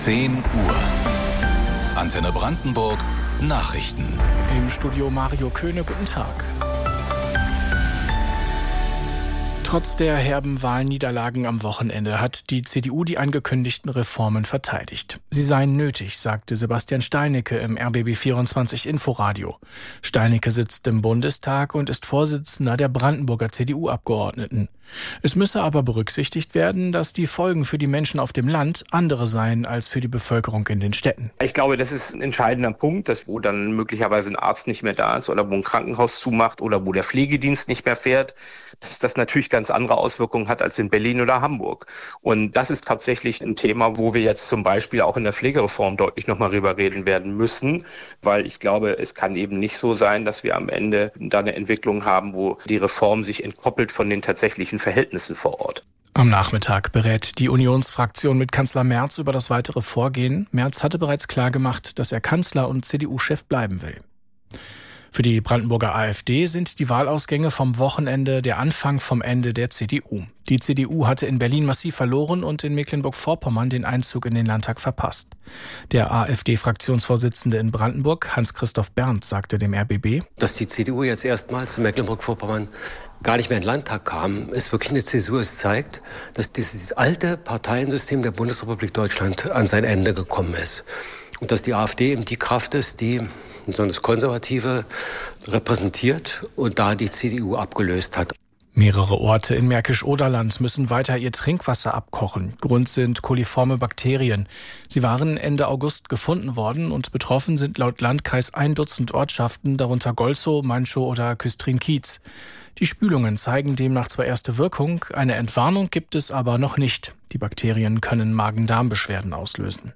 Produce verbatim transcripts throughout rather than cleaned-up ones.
zehn Uhr. Antenne Brandenburg Nachrichten. Im Studio Mario Köhne, guten Tag. Trotz der herben Wahlniederlagen am Wochenende hat die C D U die angekündigten Reformen verteidigt. Sie seien nötig, sagte Sebastian Steinecke im R B B vierundzwanzig Inforadio. Steinecke sitzt im Bundestag und ist Vorsitzender der Brandenburger C D U-Abgeordneten. Es müsse aber berücksichtigt werden, dass die Folgen für die Menschen auf dem Land andere seien als für die Bevölkerung in den Städten. Ich glaube, das ist ein entscheidender Punkt, dass wo dann möglicherweise ein Arzt nicht mehr da ist oder wo ein Krankenhaus zumacht oder wo der Pflegedienst nicht mehr fährt, dass das natürlich ganz andere Auswirkungen hat als in Berlin oder Hamburg. Und das ist tatsächlich ein Thema, wo wir jetzt zum Beispiel auch in der Pflegereform deutlich nochmal drüber reden werden müssen, weil ich glaube, es kann eben nicht so sein, dass wir am Ende da eine Entwicklung haben, wo die Reform sich entkoppelt von den tatsächlichen Verhältnissen vor Ort. Am Nachmittag berät die Unionsfraktion mit Kanzler Merz über das weitere Vorgehen. Merz hatte bereits klargemacht, dass er Kanzler und C D U-Chef bleiben will. Für die Brandenburger AfD sind die Wahlausgänge vom Wochenende der Anfang vom Ende der C D U. Die C D U hatte in Berlin massiv verloren und in Mecklenburg-Vorpommern den Einzug in den Landtag verpasst. Der AfD-Fraktionsvorsitzende in Brandenburg, Hans-Christoph Berndt, sagte dem R B B: Dass die C D U jetzt erstmals in Mecklenburg-Vorpommern gar nicht mehr in den Landtag kam, ist wirklich eine Zäsur. Es zeigt, dass dieses alte Parteiensystem der Bundesrepublik Deutschland an sein Ende gekommen ist. Und dass die AfD eben die Kraft ist, die so das Konservative repräsentiert und da die C D U abgelöst hat. Mehrere Orte in Märkisch-Oderland müssen weiter ihr Trinkwasser abkochen. Grund sind koliforme Bakterien. Sie waren Ende August gefunden worden und betroffen sind laut Landkreis ein Dutzend Ortschaften, darunter Golzow, Manchow oder Küstrin-Kiez. Die Spülungen zeigen demnach zwar erste Wirkung, eine Entwarnung gibt es aber noch nicht. Die Bakterien können Magen-Darm-Beschwerden auslösen.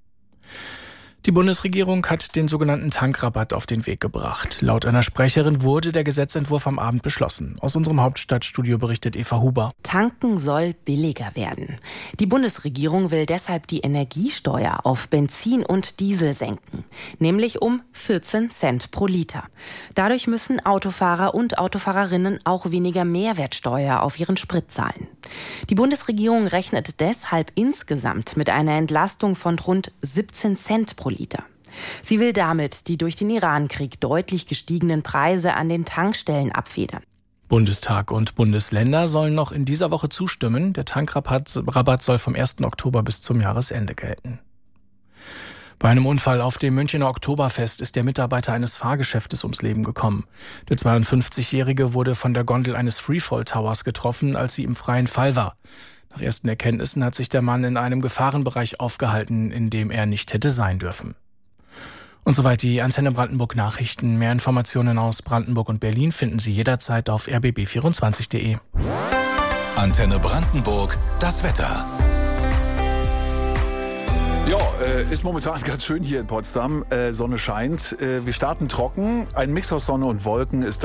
Die Bundesregierung hat den sogenannten Tankrabatt auf den Weg gebracht. Laut einer Sprecherin wurde der Gesetzentwurf am Abend beschlossen. Aus unserem Hauptstadtstudio berichtet Eva Huber. Tanken soll billiger werden. Die Bundesregierung will deshalb die Energiesteuer auf Benzin und Diesel senken, nämlich um vierzehn Cent pro Liter. Dadurch müssen Autofahrer und Autofahrerinnen auch weniger Mehrwertsteuer auf ihren Sprit zahlen. Die Bundesregierung rechnet deshalb insgesamt mit einer Entlastung von rund siebzehn Cent pro Liter. Sie will damit die durch den Irankrieg deutlich gestiegenen Preise an den Tankstellen abfedern. Bundestag und Bundesländer sollen noch in dieser Woche zustimmen. Der Tankrabatt Rabatt soll vom ersten Oktober bis zum Jahresende gelten. Bei einem Unfall auf dem Münchener Oktoberfest ist der Mitarbeiter eines Fahrgeschäftes ums Leben gekommen. Der zweiundfünfzigjährige wurde von der Gondel eines Freefall Towers getroffen, als sie im freien Fall war. Nach ersten Erkenntnissen hat sich der Mann in einem Gefahrenbereich aufgehalten, in dem er nicht hätte sein dürfen. Und soweit die Antenne Brandenburg Nachrichten. Mehr Informationen aus Brandenburg und Berlin finden Sie jederzeit auf r b b vierundzwanzig punkt de. Antenne Brandenburg, das Wetter. Ja, äh, ist momentan ganz schön hier in Potsdam. Äh, Sonne scheint. Äh, wir starten trocken. Ein Mix aus Sonne und Wolken ist